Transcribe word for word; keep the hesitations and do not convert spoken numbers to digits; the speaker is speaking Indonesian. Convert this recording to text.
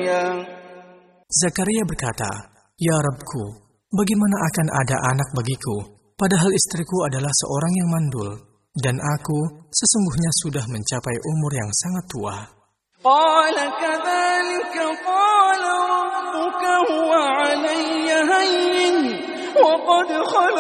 Zakaria berkata, "Ya Rabbku, bagaimana akan ada anak bagiku, padahal istriku adalah seorang yang mandul, dan aku sesungguhnya sudah mencapai umur yang sangat tua." قال كذلك قال ربك هو علي هين وقد خلق